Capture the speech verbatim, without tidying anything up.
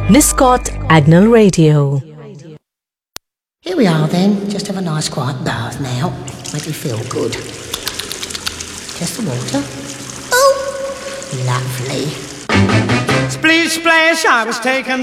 Niscot Agnel Radio. Here we are then, just have a nice quiet bath now. Make me feel good. Test the water. Oh, lovely. Splish splash, I was taken